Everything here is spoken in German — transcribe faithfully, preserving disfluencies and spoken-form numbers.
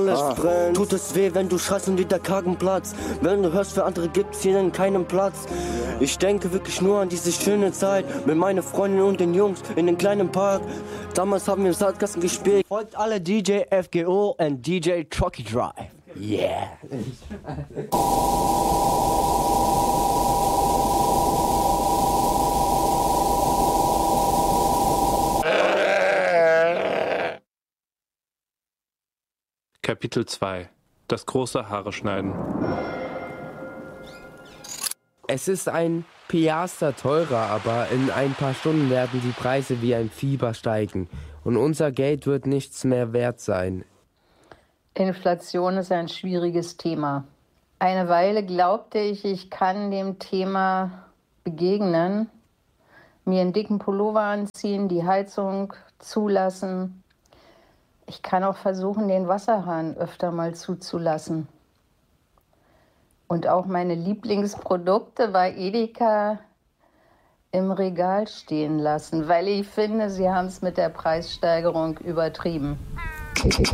Ah. Tut es weh, wenn du schreist und wieder kargen Platz. Wenn du hörst, für andere gibt's hier dann keinen Platz. Ich denke wirklich nur an diese schöne Zeit mit meiner Freundin und den Jungs in den kleinen Park. Damals haben wir im Sandkasten gespielt. Folgt alle D J F G O und D J Trucky Drive. Yeah. Kapitel zwei. Das große Haare schneiden. Es ist ein Piaster teurer, aber in ein paar Stunden werden die Preise wie ein Fieber steigen und unser Geld wird nichts mehr wert sein. Inflation ist ein schwieriges Thema. Eine Weile glaubte ich, ich kann dem Thema begegnen, mir einen dicken Pullover anziehen, die Heizung zulassen. Ich kann auch versuchen, den Wasserhahn öfter mal zuzulassen. Und auch meine Lieblingsprodukte bei Edeka im Regal stehen lassen, weil ich finde, sie haben es mit der Preissteigerung übertrieben.